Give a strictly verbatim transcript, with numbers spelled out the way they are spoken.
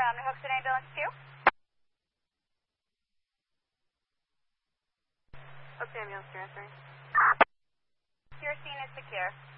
from New Hopeton Ambulance two. Hopeton Ambulance transferring. Your scene is secure.